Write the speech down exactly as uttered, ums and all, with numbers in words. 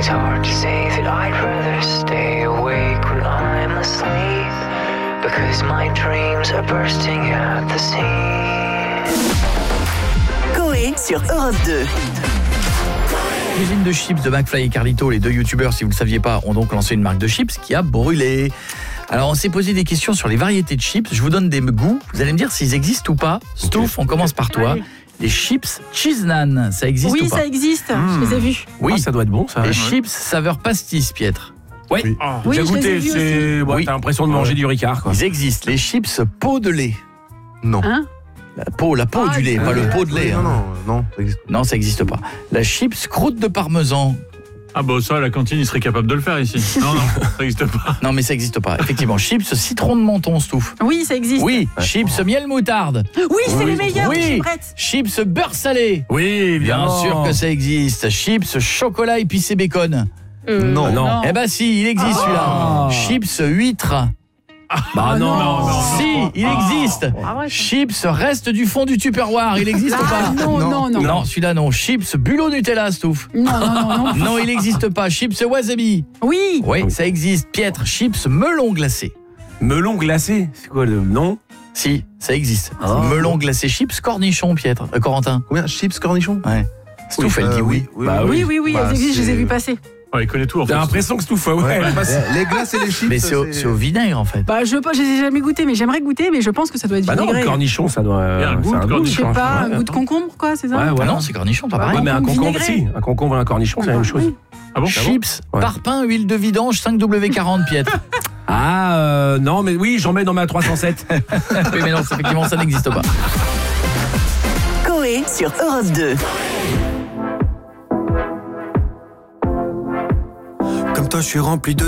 It's hard to say that I'd rather stay awake when I'm asleep, because my dreams are bursting at the seams. Coé sur Europe deux. L'usine de chips de McFly et Carlito, les deux youtubeurs, si vous ne le saviez pas, ont donc lancé une marque de chips qui a brûlé. Alors on s'est posé des questions sur les variétés de chips. Je vous donne des goûts, vous allez me dire s'ils existent ou pas. Stouff, on commence par toi. Les chips cheese naan, ça existe oui, ou pas? Oui, ça existe, mmh. je les ai vus. Oui, ah, ça doit être bon ça. Les ouais. chips saveur pastis, Pietre. Oui, oui. Oh, oui j'ai goûté, c'est... Bon, oui. T'as l'impression de manger ouais. du Ricard, quoi. Ils existent. Les chips peau de lait. Non. Hein? La peau, la peau ah, du lait, pas le pot de lait. Non, hein. non, non, ça existe. Non, ça n'existe pas. La chips croûte de parmesan. Ah bah ça, la cantine, il serait capable de le faire ici. Non, non, ça n'existe pas. Non, mais ça n'existe pas. Effectivement, chips citron de menton, Stouff. Oui, ça existe. Oui, ouais. Chips miel moutarde. Oui, c'est oui. les meilleurs. Oui, chips beurre salé. Oui, bien sûr que ça existe. Chips chocolat épicé bacon. Euh, non, non. Eh ben si, il existe oh. celui-là. Chips huître. Bah ah non, non, non, non, si, non. il existe. Ah ouais, chips reste du fond du Tupperware, il existe ah, pas. Non, non, non. Non, celui-là non. Chips bulot Nutella, Stouff. Non, non, non, non. Non, il n'existe pas. Chips wasabi. Oui. Oui, ça existe. Pietre, chips melon glacé. Melon glacé, c'est quoi le nom? Si, ça existe. Oh. Melon glacé, chips cornichon, Pietre. Euh, Corentin. Combien? Chips cornichon? Ouais. Stouff, oui, elle dit euh, oui. Oui, bah, oui, oui, oui, oui bah, elles existent, je les ai vues passer. Ouais, il connaît tout en fait. T'as l'impression que Stouff, ouais. ouais. Les glaces et les chips. Mais c'est au, c'est au vinaigre en fait. Bah je je les ai jamais goûté, mais j'aimerais goûter, mais je pense que ça doit être bah vinaigré. Non, le cornichon, ça doit. Il y a un goût de cornichon. Je sais pas, un goût de concombre, quoi, c'est ça? Ouais, ouais. Non, c'est cornichon, pas pareil. Ouais, mais un concombre, si. Un concombre et un cornichon, c'est la même chose. Ah bon? Chips, ouais. parpaing, huile de vidange, cinq W quarante, Pietre. Ah, euh, non, mais oui, j'en mets dans ma trois cent sept. Oui, mais non, effectivement, ça n'existe pas. Coé sur Europe deux. Comme toi, je suis rempli de